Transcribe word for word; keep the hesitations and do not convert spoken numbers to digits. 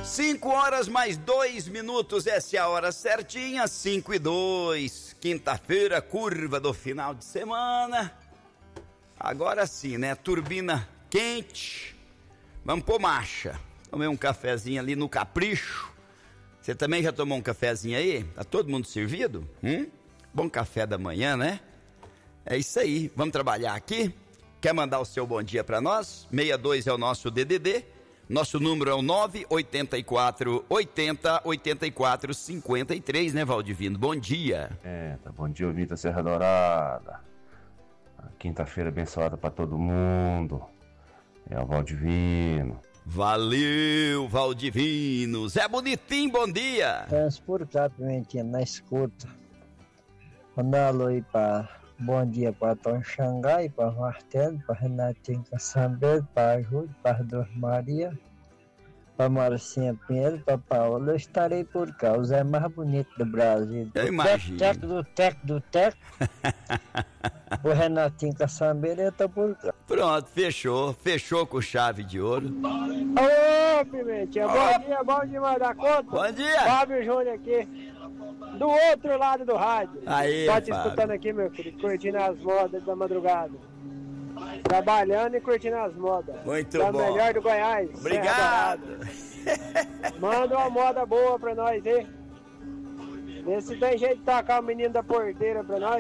Cinco horas mais dois minutos, essa é a hora certinha, cinco e dois, quinta-feira, curva do final de semana. Agora sim, né? Turbina quente, vamos pôr marcha. Tomei um cafezinho ali no Capricho. Você também já tomou um cafezinho aí? Tá todo mundo servido? Hum? Bom café da manhã, né? É isso aí, vamos trabalhar aqui. Quer mandar o seu bom dia pra nós? sessenta e dois é o nosso D D D. Nosso número é o nove oito quatro, oitenta, oitenta e quatro, cinquenta e três, né, Valdivino? Bom dia. É, tá bom dia, Vitor Serra Dourada. Quinta-feira abençoada pra todo mundo. É o Valdivino. Valeu, Valdivino. Zé Bonitinho, bom dia. Transportar Pimentinha na escuta. Mandar alô aí pra... Bom dia para Tom Xangai, para Martelo, para Renatinho Caçambeiro, para Júlio, para Dor Maria, para Marcinha Pinheiro, para Paola. Eu estarei por cá, o Zé mais bonito do Brasil. Eu imagino. Teco do Teco do Teco. O Renatinho Caçambeiro, eu tô por cá. Pronto, fechou. Fechou com chave de ouro. Ô, Pimentinha, oh. Bom dia, bom demais da conta. Bom dia. Fábio Júnior aqui. Do outro lado do rádio. Aí, Pode Fábio. escutando aqui, meu filho, curtindo as modas da madrugada. Trabalhando e curtindo as modas. Muito da bom. melhor do Goiás. Obrigado. Manda uma moda boa pra nós, hein? Vê se tem jeito de tacar o menino da porteira pra nós.